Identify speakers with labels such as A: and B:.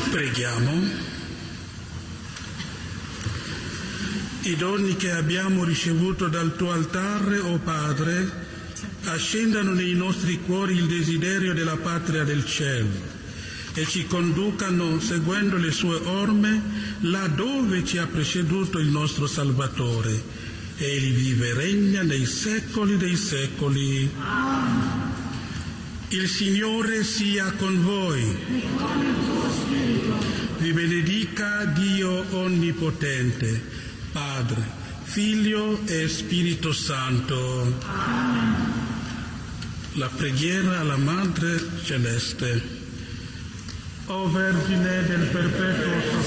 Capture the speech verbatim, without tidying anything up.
A: Preghiamo. I doni che abbiamo ricevuto dal tuo altare, o Padre, ascendano nei nostri cuori il desiderio della patria del cielo e ci conducano, seguendo le sue orme, là dove ci ha preceduto il nostro Salvatore. Egli vive e regna nei secoli dei secoli. Il Signore sia con voi. Vi benedica Dio Onnipotente, Padre, Figlio e Spirito Santo.
B: Amen.
A: La preghiera alla Madre Celeste. O Vergine del perpetuo